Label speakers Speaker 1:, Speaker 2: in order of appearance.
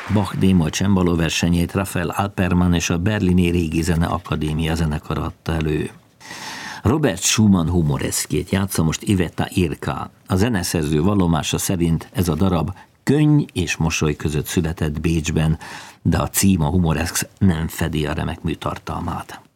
Speaker 1: Bach D-moll csembaló versenyét Rafael Alperman és a Berlini Régi Zene Akadémia zenekar adta elő. Robert Schumann humoreszkét játsza most Iveta Irka. A zeneszerző vallomása szerint ez a darab könny és mosoly között született Bécsben, de a cím, a humoreszk nem fedi a remek mű tartalmát.